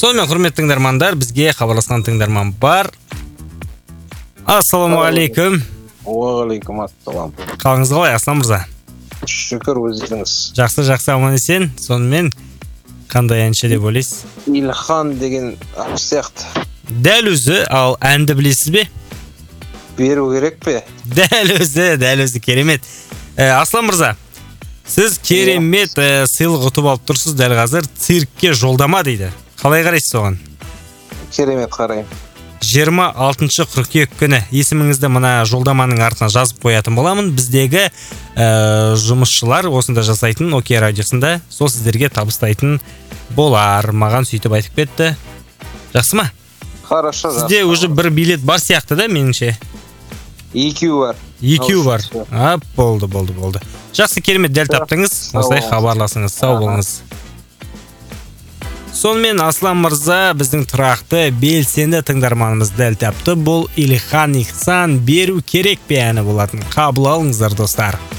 Сонымен құрметті тыңдармандар, бізге хабарласқан тыңдарман бар. Ассалаумағалейкум. Уағалейкум ассалам. Қалыңыз қалай, Аслан мырза? Шүкір, өздеріңіз. Жақсы, аман есен. Сонымен қандай әнші деп ойлайсыз? Ильхан деген әнші сияқты. Дәл өзі, ал әнді білесіз бе? Беру керек пе? Дәл өзі, керемет. Аслан мырза, сіз керемет сыйлық ұтып алып тұрсыз дәл қазір. Циркке жолдама дейді. Қалай қарайсыз оған? Керемет қарайым. 26 қыркүйек күні есіміңізді мына жолдаманың артына жазып қоятын боламын. Біздегі жұмысшылар осында жасайтын Окей радиосында сол сіздерге табыстайтын болар. Маған сөйтіп айтып кетті. Жақсы ма? Хорошо. Сізде уже бір билет бар сияқты да, меніңше. Екеу бар. Болды. Жақсы, керемет, дәл таптыңыз. Осылай хабарласыңыз, сау болыңыз. Сонымен Аслан мырза біздің тұрақты белсенді тыңдарманымыз дәл тапты. Бұл Ильхан Ихсан беру керек пе әні болатын. Қабыл алыңыздар, достар.